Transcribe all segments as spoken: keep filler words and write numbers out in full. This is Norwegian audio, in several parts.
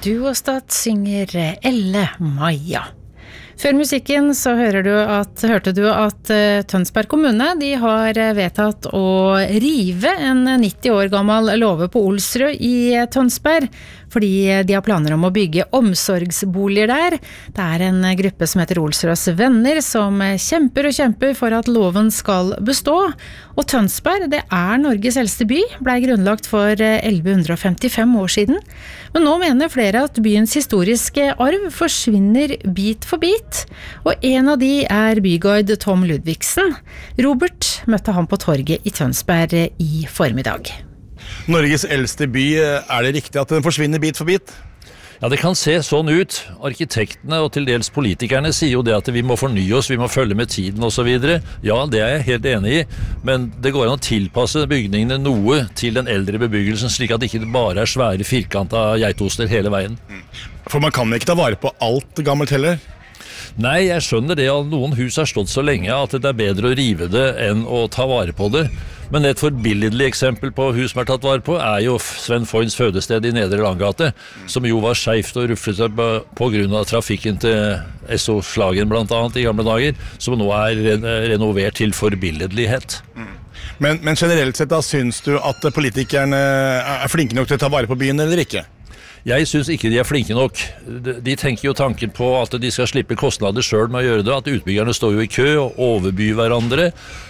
Duostat synger Elle Maja. Før musikken så hører du at, hørte du at uh, Tønsberg kommune de har vedtatt å rive en nitti år gammel låve på Olsrød i Tønsberg, fordi de har planer om å bygge omsorgsboliger der. Det er en gruppe som heter Olsrøds Venner som kjemper og kjemper for at loven skal bestå. Og Tønsberg, det er Norges eldste by, ble grunnlagt for elleve femtifem år siden. Men nå mener flere at byens historiske arv forsvinner bit for bit. Og en av de er byguide Tom Ludvigsen. Robert møtte ham på torget i Tønsberg i formiddag. Norges eldste by, er det riktig at den forsvinner bit for bit? Ja, det kan se sånn ut. Arkitektene og til dels politikerne sier jo det at vi må fornye oss, vi må følge med tiden og så videre. Ja, det er jeg helt enig i, men det går an å tilpasse bygningene noe til den eldre bebyggelsen, slik at det ikke bare er svære firkanta geitoster hele veien. For man kan ikke ta vare på alt gammelt heller? Nei, jeg skjønner det at noen hus har stått så lenge at det er bedre å rive det enn å ta vare på det. Men et forbilledlig eksempel på hus som er tatt vare på er jo Sven Foyns fødested i Nedre Langgate, som jo var skjevt og ruflet på grunn av trafikken til S O-slagen blant annet i gamle dager, som nå er renovert til forbilledlighet. Men, men generelt sett da, syns du at politikerne er flinke nok til å ta vare på byen eller ikke? Jeg synes ikke de er flinke nok. De tenker jo tanken på at de skal slippe kostnader selv med å gjøre det, at utbyggerne står jo i kø og overbyr hverandre.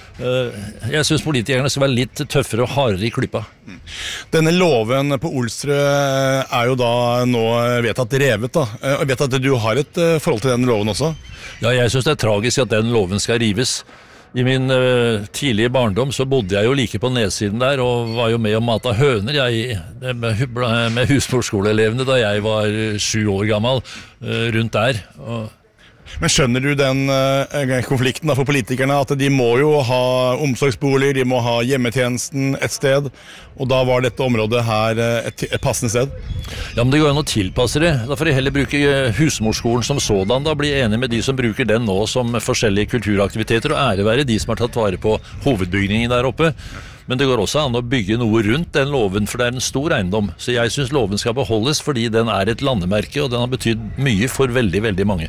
Jeg synes politikerne skal være litt tøffere og hardere i klippa. Denne loven på Olsrød er jo da nå vedtatt revet da. Jeg vet at du har et forhold til den loven også? Ja, jeg synes det er tragisk at den loven skal rives. I min uh, tidlige barndom så bodde jeg jo like på nedsiden der og var jo med og mata høner jeg, med, med husmorskoleelevene da jeg var sju år gammel uh, rundt der. Og Men skjønner du den uh, konflikten da for politikerne, at de må jo ha omsorgsboliger, de må ha hjemmetjenesten et sted, og da var dette området her et, et passende sted? Ja, men det går an å tilpasse det. Da får de heller bruke husmorskolen som sådan, da bli enig med de som bruker den nå som forskjellige kulturaktiviteter, og ære være de som har tatt vare på hovedbygningen der oppe. Men det går også an å bygge noe rundt den loven, for det er en stor eiendom. Så jeg synes loven skal beholdes, fordi den er et landemerke, og den har betydd mye for veldig, veldig mange.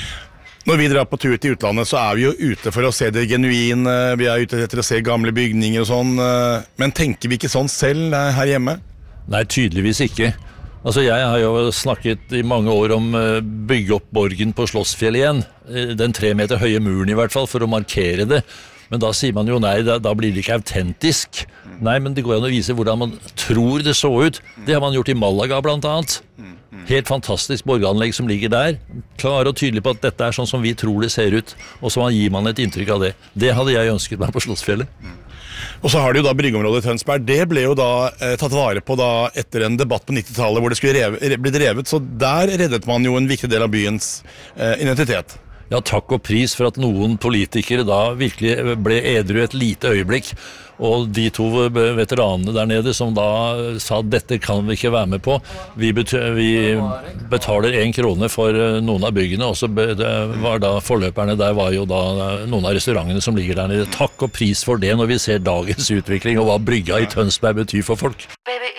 Når vi drar på tur til utlandet, så er vi jo ute for å se det genuine, vi er ute etter å se gamle bygninger og sånn, men tenker vi ikke sånn selv her hjemme? Nei, tydeligvis ikke. Altså, jeg har jo snakket i mange år om bygge opp borgen på Slottsfjell igjen, den tre meter høye muren i hvert fall, for å markere det. Men da sier man jo nei, da, da blir det ikke autentisk. Nei, men det går an å vise hvordan man tror det så ut. Det har man gjort i Malaga blant annet. Helt fantastisk borganlegg som ligger der. Klar og tydelig på at dette er sånn som vi tror det ser ut, og så gir man et inntrykk av det. Det hadde jeg ønsket meg på Slottsfjellet. Og så har det jo da bryggeområdet i Tønsberg. Det ble jo da eh, tatt vare på da etter en debatt på nittitallet hvor det skulle reve, bli revet, så der reddet man jo en viktig del av byens eh, identitet. Ja, takk og pris for at noen politikere da virkelig ble edru et lite øyeblikk, og de to veteranene der nede som da sa dette kan vi ikke være med på, vi, bet- vi betaler en krone for noen av byggene, og så be- det var da forløperne der var jo da noen av restaurantene som ligger der nede. Takk og pris for det når vi ser dagens utvikling og hva brygga i Tønsberg betyr for folk. Baby.